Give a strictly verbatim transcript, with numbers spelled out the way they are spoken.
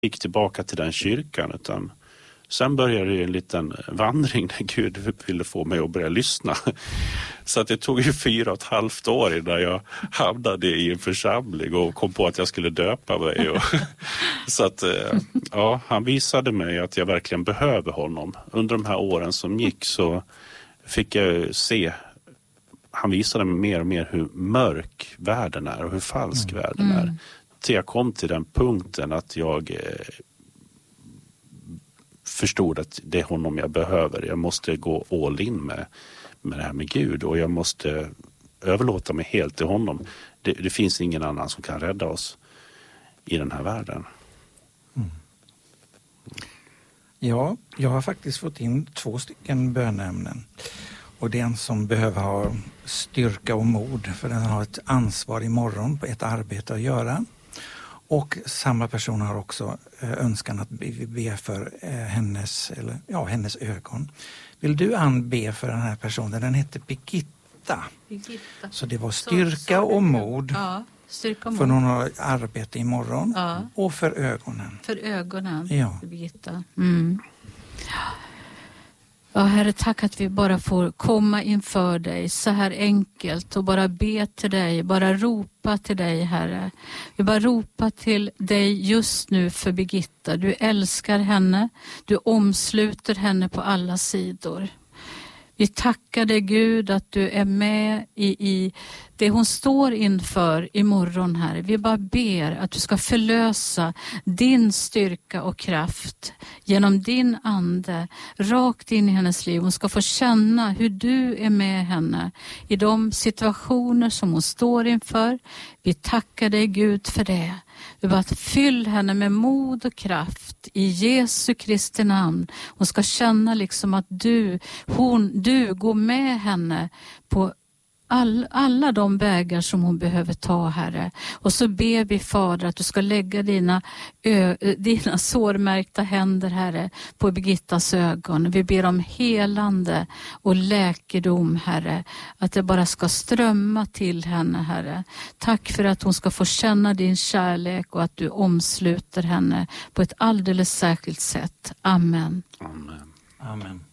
gick tillbaka till den kyrkan, utan sen började det en liten vandring där Gud ville få mig att börja lyssna. Så att det tog ju fyra och ett halvt år innan jag hamnade i en församling och kom på att jag skulle döpa mig. Och så att ja, han visade mig att jag verkligen behöver honom. Under de här åren som gick så fick jag se, han visade mig mer och mer hur mörk världen är och hur falsk mm. världen är. Till jag kom till den punkten att jag förstod att det är honom jag behöver. Jag måste gå all in med, med det här med Gud, och jag måste överlåta mig helt till honom. Det, det finns ingen annan som kan rädda oss i den här världen. Mm. Ja, jag har faktiskt fått in två stycken bönämnen. Och den som behöver ha styrka och mod, för den har ett ansvar imorgon på ett arbete att göra. Och samma person har också önskan att be för hennes, eller, ja, hennes ögon. Vill du, Ann, be för den här personen? Den heter Birgitta. Birgitta. Så det var styrka så, så och mod. Ja, styrka och mod. För hon har arbete imorgon. Ja. Och för ögonen. För ögonen, ja. Birgitta. Mm. Ja, Herre, tack att vi bara får komma inför dig så här enkelt och bara be till dig, bara ropa till dig, Herre. Vi bara ropa till dig just nu för Birgitta. Du älskar henne, du omsluter henne på alla sidor. Vi tackar dig, Gud, att du är med i, i det hon står inför imorgon, här. Vi bara ber att du ska förlösa din styrka och kraft genom din ande rakt in i hennes liv. Hon ska få känna hur du är med henne i de situationer som hon står inför. Vi tackar dig, Gud, för det. Vi bara fyll henne med mod och kraft i Jesu Kristi namn. Hon ska känna liksom att du, hon, du går med henne på all, alla de vägar som hon behöver ta, Herre. Och så ber vi, Fader, att du ska lägga dina, ö, dina sårmärkta händer, Herre, på Birgittas ögon. Vi ber om helande och läkedom, Herre. Att det bara ska strömma till henne, Herre. Tack för att hon ska få känna din kärlek och att du omsluter henne på ett alldeles särskilt sätt. Amen. Amen. Amen.